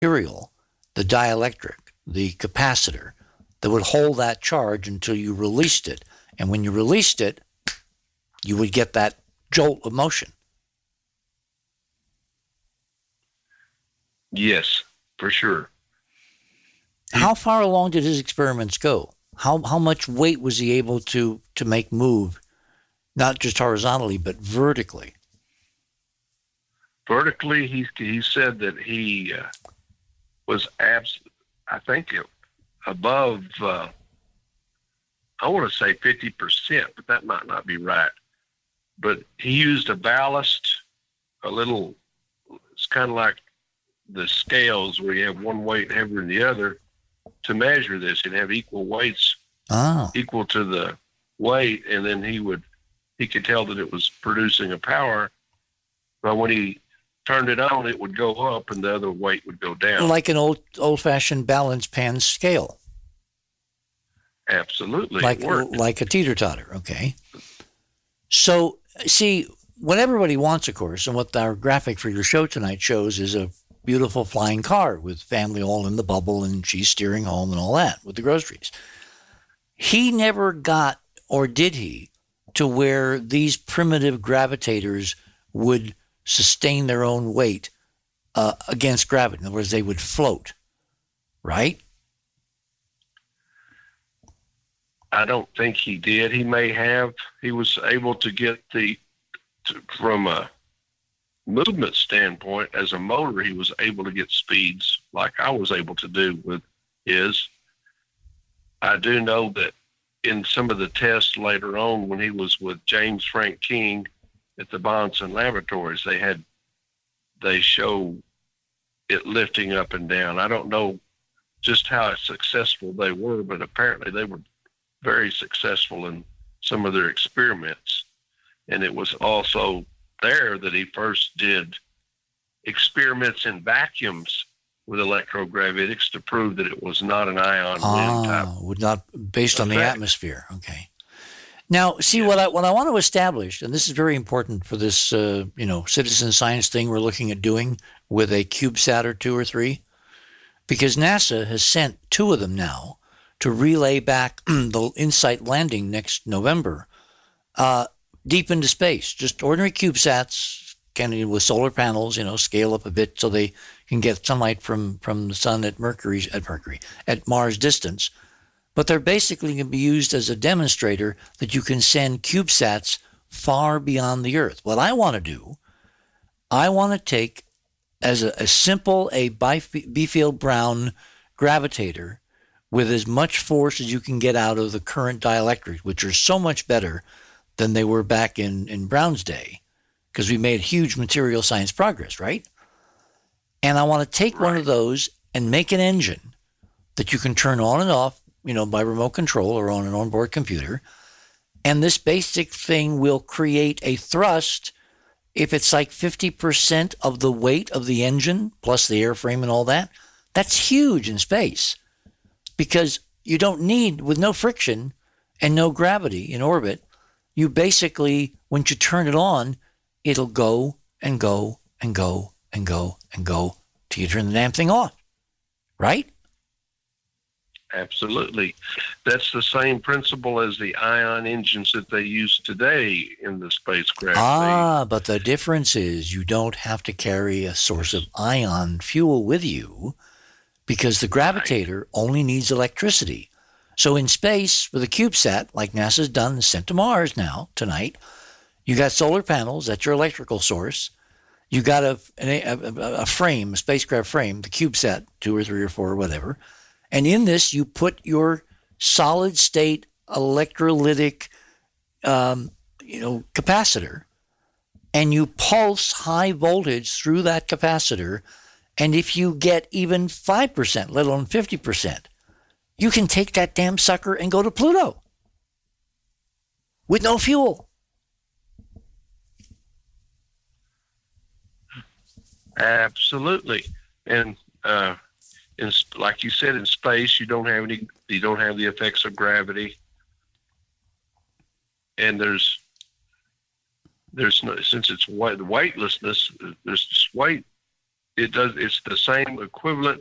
material, the dielectric, the capacitor, that would hold that charge until you released it. And when you released it, you would get that jolt of motion. Yes, for sure. How far along did his experiments go? How much weight was he able to make move, not just horizontally, but vertically? Vertically, he said that he was I think above, I want to say 50%, but that might not be right. But he used a ballast, it's kind of like the scales where you have one weight heavier than the other to measure this and have equal weights equal to the weight. And then he could tell that it was producing a power. But when he turned it on, it would go up and the other weight would go down. Like an old-fashioned balance pan scale. Absolutely. Like a teeter-totter, okay. So, see, what everybody wants, of course, and what our graphic for your show tonight shows is a beautiful flying car with family all in the bubble and she's steering home and all that with the groceries. He never got, or did he, to where these primitive gravitators would sustain their own weight against gravity. In other words, they would float, right? I don't think he did. He may have. He was able to get from a movement standpoint, as a motor, he was able to get speeds like I was able to do with his. I do know that in some of the tests later on, when he was with James Frank King at the Bonson Laboratories, they show it lifting up and down. I don't know just how successful they were, but apparently they were very successful in some of their experiments. And it was also there that he first did experiments in vacuums with electrogravitics to prove that it was not an ion wind type. Would not, based on the atmosphere. Okay. Now, see, what I want to establish, and this is very important for this, citizen science thing we're looking at doing with a CubeSat or 2 or 3, because NASA has sent 2 of them now to relay back the InSight landing next November deep into space. Just ordinary CubeSats, with solar panels, scale up a bit so they can get sunlight from the sun at Mars distance. But they're basically going to be used as a demonstrator that you can send CubeSats far beyond the Earth. What I want to do, I want to take as a simple Biefeld-Brown gravitator with as much force as you can get out of the current dielectrics, which are so much better than they were back in Brown's day, because we made huge material science progress, right? And I want to take one of those and make an engine that you can turn on and off, by remote control or on an onboard computer. And this basic thing will create a thrust. If it's like 50% of the weight of the engine, plus the airframe and all that, that's huge in space. Because you don't need, with no friction and no gravity in orbit, you basically, once you turn it on, it'll go and go and go and go and go till you turn the damn thing off, right? Absolutely. That's the same principle as the ion engines that they use today in the spacecraft. But the difference is you don't have to carry a source of ion fuel with you because the gravitator only needs electricity. So in space, with a CubeSat, like NASA's done and sent to Mars now, tonight, you got solar panels, that's your electrical source. You got a frame, a spacecraft frame, the CubeSat, 2 or 3 or 4 or whatever. And in this, you put your solid state electrolytic, capacitor, and you pulse high voltage through that capacitor. And if you get even 5%, let alone 50%, you can take that damn sucker and go to Pluto with no fuel. Absolutely. And like you said, in space, you don't have the effects of gravity, and there's no, since it's weightlessness, there's just weight it does. It's the same equivalent